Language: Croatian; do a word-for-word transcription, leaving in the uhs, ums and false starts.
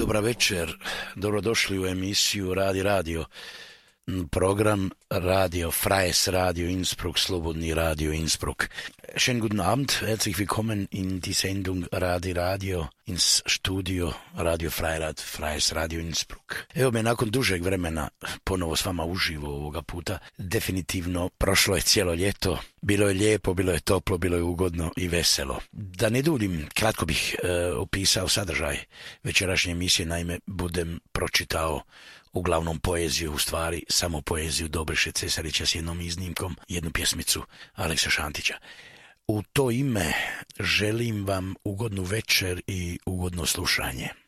Dobra večer, dobrodošli u emisiju Radi Radio, Programm Radio, Freies Radio Innsbruck, Slobodni Radio Innsbruck. Schönen guten Abend, herzlich willkommen in die Sendung Radi Radio, ins Studio Radio Freirad, Freies Radio Innsbruck. Evo me nakon dužeg vremena ponovo s vama uživo ovoga puta. Definitivno prošlo je cijelo ljeto, bilo je lijepo, bilo je toplo, bilo je ugodno i veselo. Da ne duljim, kratko bih e, opisao sadržaj večerašnje emisije, naime budem pročitao uglavnom poeziju, u stvari samo poeziju Dobriše Cesarića s jednom iznimkom, jednu pjesmicu Aleksa Šantića. U to ime želim vam ugodnu večer i ugodno slušanje.